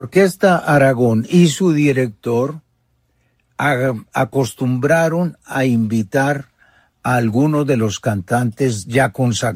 Orquesta Aragón y su director acostumbraron a invitar a algunos de los cantantes ya consagrados